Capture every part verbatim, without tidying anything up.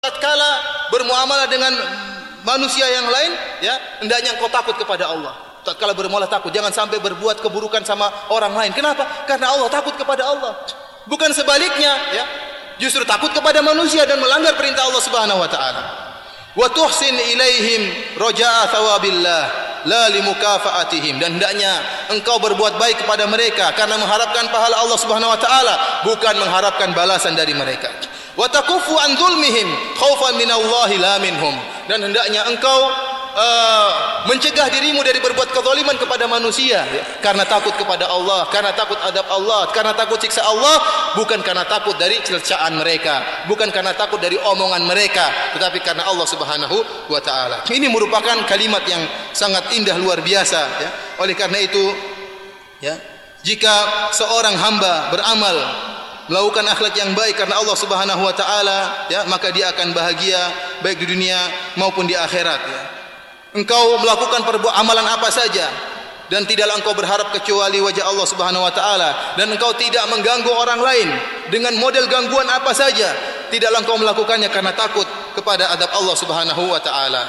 tatkala bermuamalah dengan manusia yang lain, ya, hendaknya engkau takut kepada Allah. Tatkala bermuamalah takut, jangan sampai berbuat keburukan sama orang lain. Kenapa? Karena Allah, takut kepada Allah. Bukan sebaliknya, ya. Justru takut kepada manusia dan melanggar perintah Allah Subhanahu wa taala. Wa tuhsin ilaihim raja'a thawabillah la limukafaatihim, dan hendaknya engkau berbuat baik kepada mereka karena mengharapkan pahala Allah Subhanahu wa taala, bukan mengharapkan balasan dari mereka. Wa takufu an zulmihim khaufan minallahi la minhum, dan hendaknya engkau uh, mencegah dirimu dari berbuat kezaliman kepada manusia, ya, karena takut kepada Allah, karena takut adab Allah, karena takut siksa Allah, bukan karena takut dari cercaan mereka, bukan karena takut dari omongan mereka, tetapi karena Allah Subhanahu wa taala. Ini merupakan kalimat yang sangat indah, luar biasa, ya. Oleh karena itu, ya, jika seorang hamba beramal melakukan akhlak yang baik karena Allah Subhanahu wa taala, ya, maka dia akan bahagia baik di dunia maupun di akhirat, ya. Engkau melakukan perbuatan amalan apa saja dan tidaklah engkau berharap kecuali wajah Allah Subhanahu wa taala, dan engkau tidak mengganggu orang lain dengan model gangguan apa saja, tidaklah engkau melakukannya karena takut kepada adab Allah Subhanahu wa taala.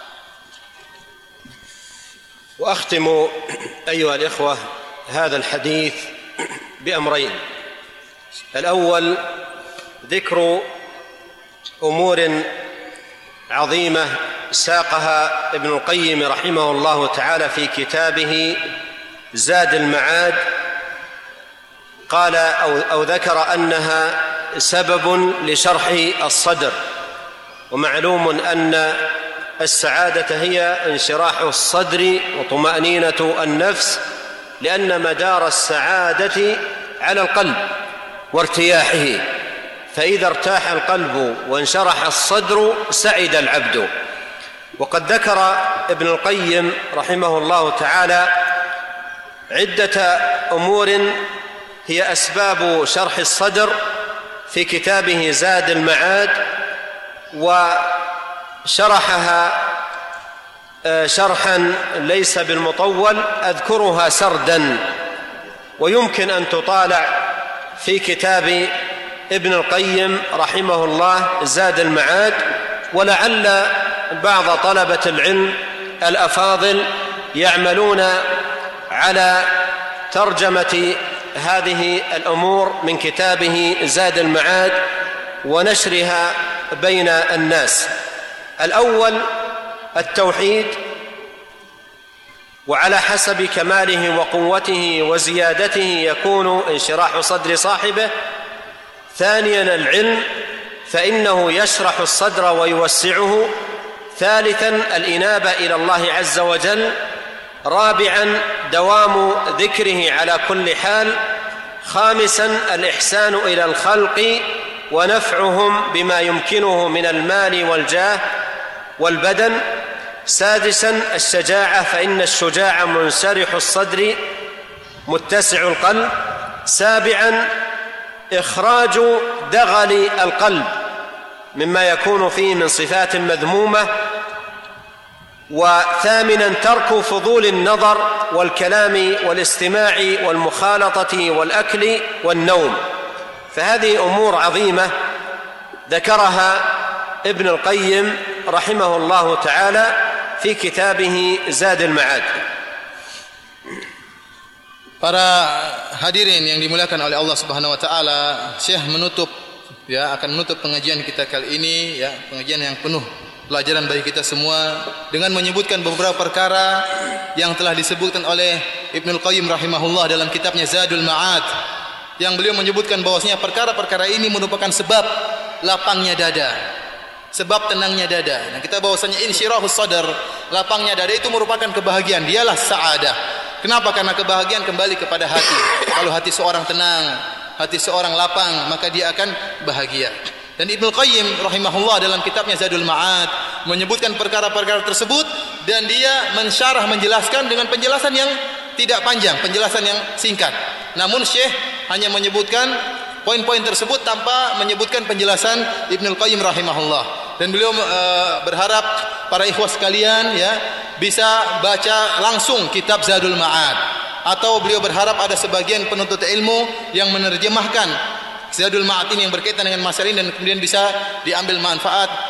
Wa akhtimu ayyuha al-ikhwah hadha al-hadith bi amrayn. الأول ذكر أمور عظيمة ساقها ابن القيم رحمه الله تعالى في كتابه زاد المعاد. قال أو, أو ذكر أنها سبب لشرح الصدر، ومعلوم أن السعادة هي انشراح الصدر وطمأنينة النفس، لأن مدار السعادة على القلب وارتياحه، فإذا ارتاح القلب وانشرح الصدر سعد العبد. وقد ذكر ابن القيم رحمه الله تعالى عدة أمور هي أسباب شرح الصدر في كتابه زاد المعاد، وشرحها شرحا ليس بالمطول، أذكرها سردا، ويمكن أن تطالع في كتاب ابن القيم رحمه الله زاد المعاد، ولعل بعض طلبة العلم الأفاضل يعملون على ترجمة هذه الأمور من كتابه زاد المعاد ونشرها بين الناس. الأول التوحيد، وعلى حسب كماله وقوته وزيادته يكون انشراح صدر صاحبه. ثانيا العلم، فإنه يشرح الصدر ويوسعه. ثالثا الإنابة إلى الله عز وجل. رابعا دوام ذكره على كل حال. خامسا الإحسان إلى الخلق ونفعهم بما يمكنه من المال والجاه والبدن. سادسا الشجاعة، فإن الشجاع منشرح الصدر متسع القلب. سابعا إخراج دغل القلب مما يكون فيه من صفات مذمومة. وثامنا ترك فضول النظر والكلام والاستماع والمخالطة والأكل والنوم. فهذه أمور عظيمة ذكرها ابن القيم رحمه الله تعالى في كتابه زاد المعاد. Para hadirin yang dimuliakan oleh Allah Subhanahu wa taala, Syekh menutup, ya, akan menutup pengajian kita kali ini, ya, pengajian yang penuh pelajaran bagi kita semua dengan menyebutkan beberapa perkara yang telah disebutkan oleh Ibnu Qayyim rahimahullah dalam kitabnya Zadul Ma'ad, yang beliau menyebutkan bahwasanya perkara-perkara ini merupakan sebab lapangnya dada, sebab tenangnya dada. Nah, kita bahwasanya insyirahus sadar, lapangnya dada itu merupakan kebahagiaan, dialah sa'adah. Kenapa? Karena kebahagiaan kembali kepada hati. Kalau hati seorang tenang, hati seorang lapang, maka dia akan bahagia. Dan Ibnu Qayyim rahimahullah dalam kitabnya Zadul Ma'ad menyebutkan perkara-perkara tersebut, dan dia mensyarah, menjelaskan dengan penjelasan yang tidak panjang, penjelasan yang singkat. Namun Syekh hanya menyebutkan poin-poin tersebut tanpa menyebutkan penjelasan Ibnu Qayyim rahimahullah. Dan beliau uh, berharap para ikhwah sekalian, ya, bisa baca langsung kitab Zadul Ma'ad, atau beliau berharap ada sebagian penuntut ilmu yang menerjemahkan Zadul Ma'ad ini yang berkaitan dengan masalah ini dan kemudian bisa diambil manfaat